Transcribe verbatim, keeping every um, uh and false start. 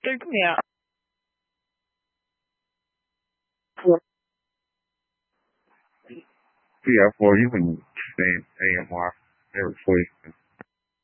Take me out. Yeah, well, you can say A M R every week.